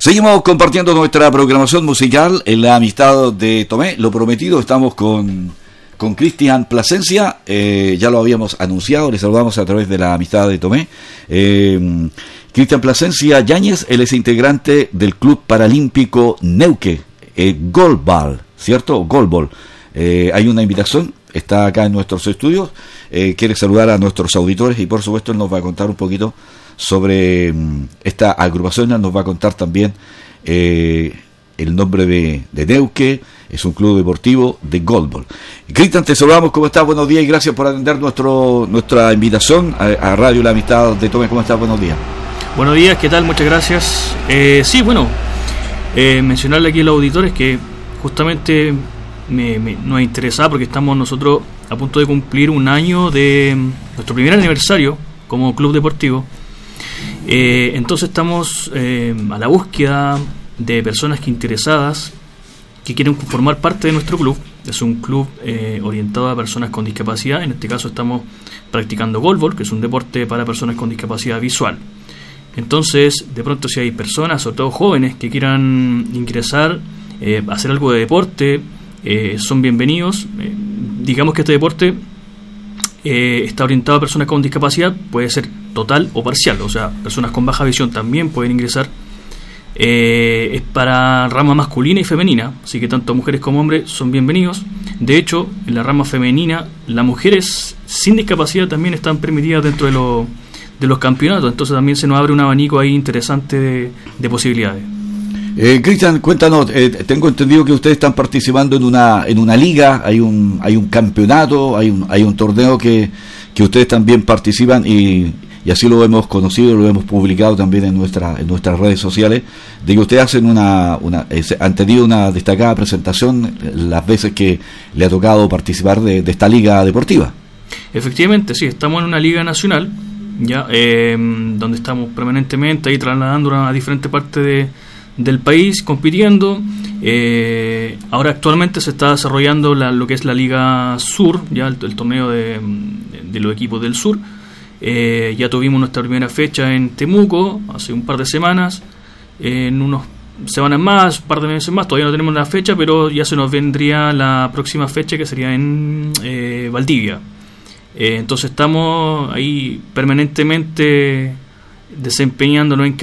Seguimos compartiendo nuestra programación musical en la amistad de Tomé. Lo prometido, estamos con Cristian Plasencia. Ya lo habíamos anunciado, le saludamos a través de la amistad de Tomé. Cristian Plasencia Yáñez, él es integrante del Club Paralímpico Neuque, Goalball, ¿cierto? Goalball. Hay una invitación, está acá en nuestros estudios, quiere saludar a nuestros auditores y por supuesto él nos va a contar un poquito sobre esta agrupación. Nos va a contar también el nombre de Neuque. Es un club deportivo de Goalball. Cristian, te saludamos, ¿cómo estás? Buenos días y gracias por atender nuestra invitación a Radio La Amistad de Tomé. ¿Cómo estás? Buenos días. Buenos días, ¿qué tal? Muchas gracias. Sí, bueno, mencionarle aquí a los auditores que justamente nos interesaba porque estamos nosotros a punto de cumplir un año de nuestro primer aniversario como club deportivo. Entonces estamos a la búsqueda de personas interesadas que quieren formar parte de nuestro club. Es un club orientado a personas con discapacidad. En este caso estamos practicando goalball, que es un deporte para personas con discapacidad visual. Entonces, de pronto, si hay personas, sobre todo jóvenes, que quieran ingresar, hacer algo de deporte, son bienvenidos. Digamos que este deporte está orientado a personas con discapacidad, puede ser total o parcial, o sea, personas con baja visión también pueden ingresar. Es para rama masculina y femenina, así que tanto mujeres como hombres son bienvenidos. De hecho, en la rama femenina, las mujeres sin discapacidad también están permitidas dentro de los campeonatos, entonces también se nos abre un abanico ahí interesante de posibilidades. Cristian, cuéntanos, tengo entendido que ustedes están participando en una liga, hay un campeonato, hay un torneo que ustedes también participan y así lo hemos conocido, lo hemos publicado también en nuestras redes sociales, de que ustedes han tenido una destacada presentación las veces que le ha tocado participar de esta liga deportiva. Efectivamente, sí, estamos en una liga nacional, ya donde estamos permanentemente ahí trasladándonos a diferentes partes del país compitiendo. Ahora actualmente se está desarrollando lo que es la Liga Sur, ya el torneo de los equipos del sur. Ya tuvimos nuestra primera fecha en Temuco hace un par de semanas, en unas semanas más, un par de meses más, todavía no tenemos la fecha, pero ya se nos vendría la próxima fecha, que sería en Valdivia. Entonces estamos ahí permanentemente desempeñándonos en